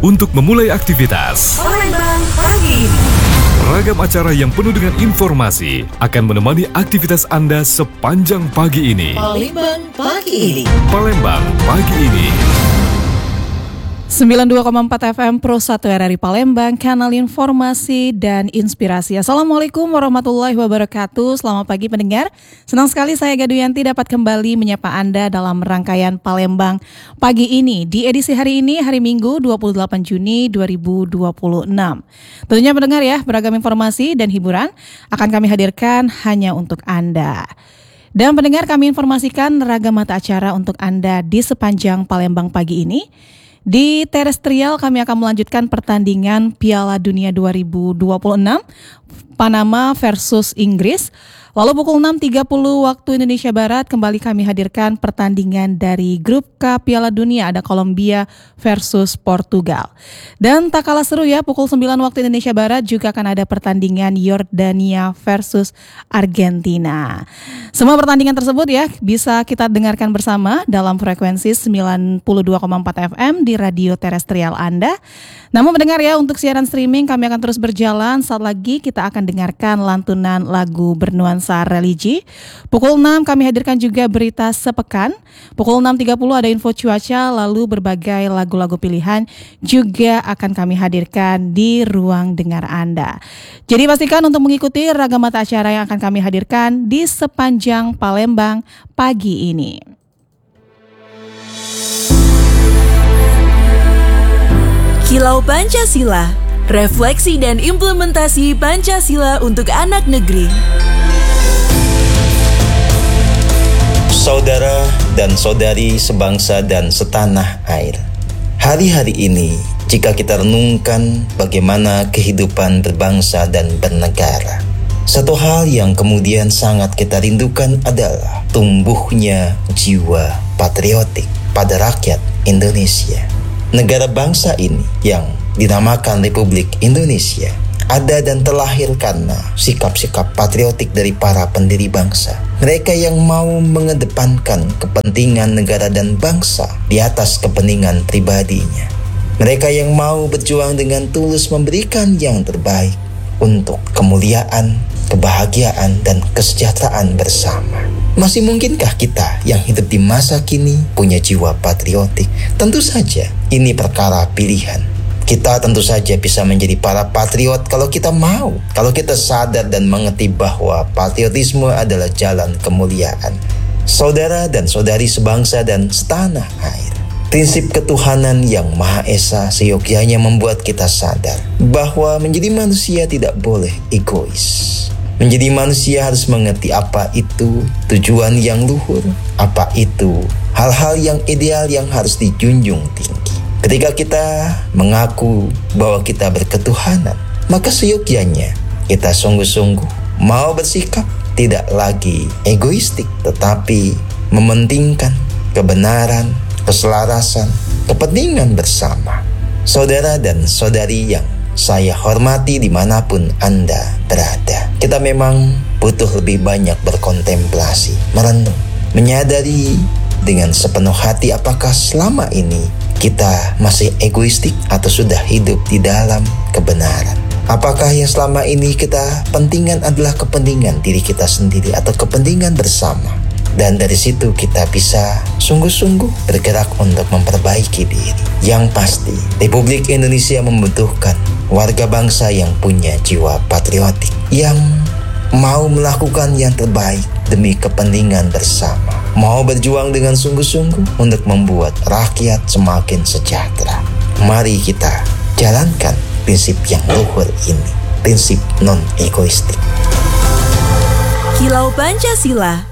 untuk memulai aktivitas. Palembang pagi. Ragam acara yang penuh dengan informasi akan menemani aktivitas Anda sepanjang pagi ini. Palembang pagi ini. Palembang pagi ini. 92,4 FM Pro 1 RRI Palembang, kanal informasi dan inspirasi. Assalamualaikum warahmatullahi wabarakatuh. Selamat pagi pendengar. Senang sekali saya Gaduyanti dapat kembali menyapa Anda dalam rangkaian Palembang pagi ini. Di edisi hari ini, hari Minggu 28 Juni 2026. Tentunya pendengar ya, beragam informasi dan hiburan akan kami hadirkan hanya untuk Anda. Dan pendengar, kami informasikan ragam mata acara untuk Anda di sepanjang Palembang pagi ini. Di terestrial kami akan melanjutkan pertandingan Piala Dunia 2026 Panama versus Inggris. Lalu pukul 6.30 waktu Indonesia Barat kembali kami hadirkan pertandingan dari grup K Piala Dunia, ada Kolombia versus Portugal. Dan tak kalah seru ya, pukul 9 waktu Indonesia Barat juga akan ada pertandingan Yordania versus Argentina. Semua pertandingan tersebut ya bisa kita dengarkan bersama dalam frekuensi 92,4 FM di radio terestrial Anda. Namun mendengar ya, untuk siaran streaming kami akan terus berjalan. Saat lagi kita akan dengarkan lantunan lagu bernuansa religi. Pukul 6 kami hadirkan juga berita sepekan. Pukul 6.30 ada info cuaca, lalu berbagai lagu-lagu pilihan juga akan kami hadirkan di ruang dengar Anda. Jadi pastikan untuk mengikuti ragam mata acara yang akan kami hadirkan di sepanjang Palembang pagi ini. Kilau Pancasila, refleksi dan implementasi Pancasila untuk anak negeri. Saudara dan saudari sebangsa dan setanah air, hari-hari ini jika kita renungkan bagaimana kehidupan berbangsa dan bernegara, satu hal yang kemudian sangat kita rindukan adalah tumbuhnya jiwa patriotik pada rakyat Indonesia. Negara bangsa ini yang dinamakan Republik Indonesia ada dan terlahir karena sikap-sikap patriotik dari para pendiri bangsa. Mereka yang mau mengedepankan kepentingan negara dan bangsa di atas kepentingan pribadinya. Mereka yang mau berjuang dengan tulus memberikan yang terbaik untuk kemuliaan, kebahagiaan, dan kesejahteraan bersama. Masih mungkinkah kita yang hidup di masa kini punya jiwa patriotik? Tentu saja ini perkara pilihan. Kita tentu saja bisa menjadi para patriot kalau kita mau, kalau kita sadar dan mengerti bahwa patriotisme adalah jalan kemuliaan. Saudara dan saudari sebangsa dan setanah air, prinsip ketuhanan yang Maha Esa seyogyanya membuat kita sadar bahwa menjadi manusia tidak boleh egois. Menjadi manusia harus mengerti apa itu tujuan yang luhur, apa itu hal-hal yang ideal yang harus dijunjung tinggi. Ketika kita mengaku bahwa kita berketuhanan, maka seyogyanya kita sungguh-sungguh mau bersikap tidak lagi egoistik, tetapi mementingkan kebenaran, keselarasan, kepentingan bersama. Saudara dan saudari yang saya hormati dimanapun Anda berada, kita memang butuh lebih banyak berkontemplasi, merenung, menyadari dengan sepenuh hati apakah selama ini kita masih egoistik atau sudah hidup di dalam kebenaran. Apakah yang selama ini kita pentingkan adalah kepentingan diri kita sendiri atau kepentingan bersama? Dan dari situ kita bisa sungguh-sungguh bergerak untuk memperbaiki diri. Yang pasti, Republik Indonesia membutuhkan warga bangsa yang punya jiwa patriotik, yang mau melakukan yang terbaik demi kepentingan bersama, mau berjuang dengan sungguh-sungguh untuk membuat rakyat semakin sejahtera. Mari kita jalankan prinsip yang luhur ini, prinsip non-egoistik. Kilau Pancasila,